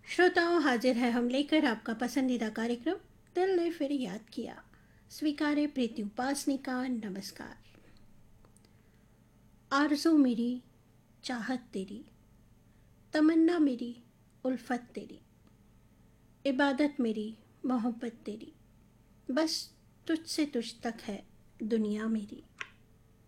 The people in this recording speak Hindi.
श्रोताओं, हाजिर है हम लेकर आपका पसंदीदा कार्यक्रम दिल ने फिर याद किया। स्वीकारे प्रीति उपासनिका, नमस्कार। आरज़ू मेरी, चाहत तेरी, तमन्ना मेरी, उल्फत तेरी, इबादत मेरी, मोहब्बत तेरी, बस तुझसे तुझ तक है दुनिया मेरी।